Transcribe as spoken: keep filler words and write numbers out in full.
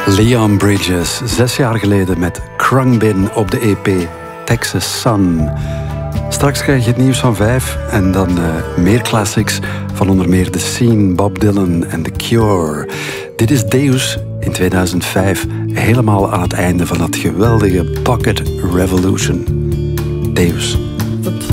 Leon Bridges, zes jaar geleden met Khruangbin op de E P Texas Sun. Straks krijg je het nieuws van vijf en dan uh, meer classics van onder meer The Scene, Bob Dylan en The Cure. Dit is Deus in tweeduizend vijf, helemaal aan het einde van dat geweldige Pocket Revolution. Deus.